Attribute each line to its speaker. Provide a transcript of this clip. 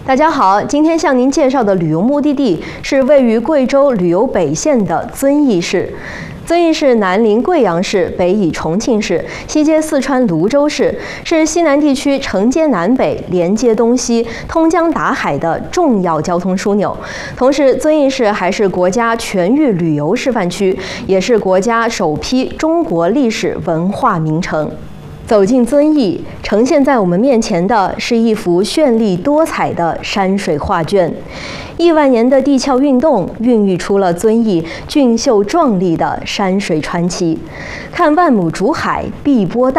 Speaker 1: 大家好，今天向您介绍的旅游目的地是位于贵州旅游北县的遵义市。遵义市南临贵阳市，北倚重庆市，西接四川泸州市，是西南地区承接南北、连接东西、通江达海的重要交通枢纽。同时，遵义市还是国家全域旅游示范区，也是国家首批中国历史文化名城。走进遵义，呈现在我们面前的是一幅绚丽多彩的山水画卷。亿万年的地壳运动孕育出了遵义俊秀壮丽的山水传奇。看万亩竹海碧波荡。